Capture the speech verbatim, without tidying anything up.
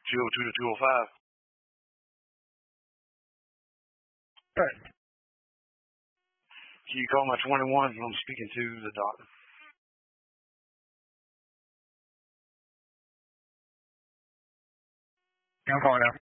two oh two to two oh five. Right. Can you call my twenty-one? I'm speaking to the doctor. I'm calling now.